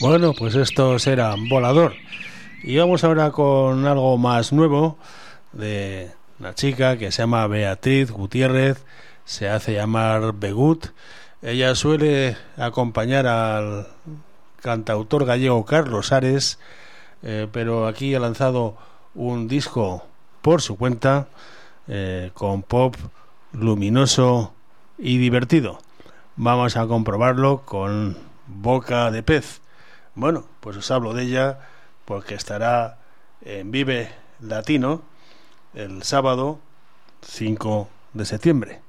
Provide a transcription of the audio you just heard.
Bueno, pues estos eran Volador. Y vamos ahora con algo más nuevo de una chica que se llama Beatriz Gutiérrez, se hace llamar Begut. Ella suele acompañar al cantautor gallego Carlos Ares, pero aquí ha lanzado un disco por su cuenta, con pop luminoso y divertido. Vamos a comprobarlo con Boca de Pez. Bueno, pues os hablo de ella porque estará en Vive Latino el sábado 5 de septiembre.